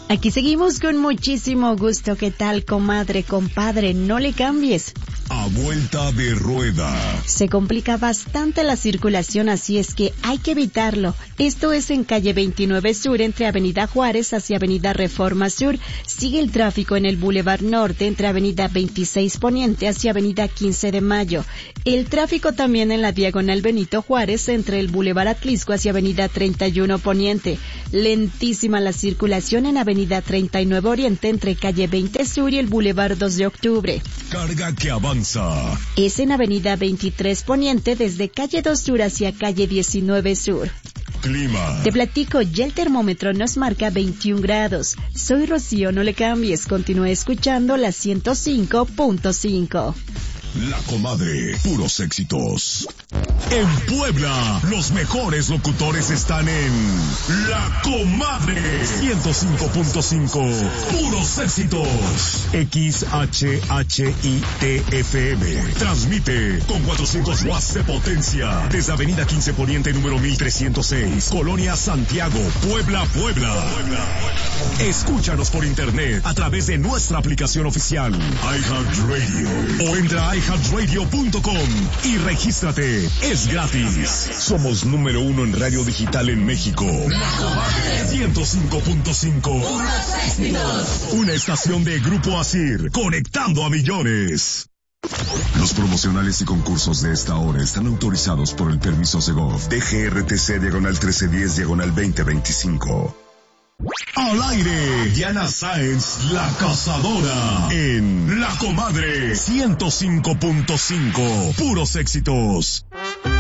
Aquí seguimos con muchísimo gusto. ¿Qué tal, comadre, compadre? No le cambies. A vuelta de rueda. Se complica bastante la circulación, así es que hay que evitarlo. Esto es en calle 29 Sur, entre Avenida Juárez hacia Avenida Reforma Sur. Sigue el tráfico en el Boulevard Norte, entre Avenida 26 Poniente hacia Avenida 15 de Mayo. El tráfico también en la Diagonal Benito Juárez, entre el Boulevard Atlisco hacia Avenida 31 Poniente. Lentísima la circulación en Avenida 39 Oriente, entre calle 20 Sur y el Boulevard 2 de Octubre. Carga que avanza. Es en Avenida 23 Poniente, desde calle 2 Sur hacia calle 19 Sur. Clima. Te platico, ya el termómetro nos marca 21 grados. Soy Rocío, no le cambies. Continúe escuchando la 105.5. La Comadre, puros éxitos. En Puebla, los mejores locutores están en La Comadre 105.5. Puros éxitos. XHHITFM. Transmite con 400 watts de potencia desde Avenida 15 Poniente número 1306, Colonia Santiago, Puebla, Puebla. Escúchanos por internet a través de nuestra aplicación oficial iHeartRadio o entra a iHeartRadio.com y regístrate. Es gratis. Somos número 1 en radio digital en México. La Comadre 105.5. Una estación de Grupo Asir, conectando a millones. Los promocionales y concursos de esta hora están autorizados por el permiso Segov DGRTC diagonal 1310 diagonal 2025. Al aire, Diana Sáenz, la cazadora, en La Comadre 105.5, puros éxitos.